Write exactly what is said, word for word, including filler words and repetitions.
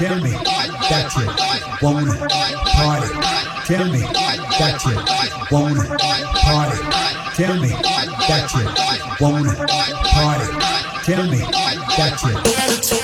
Tell me that you wanna party. Tell me that you wanna party. Tell me that you wanna party. Tell me that you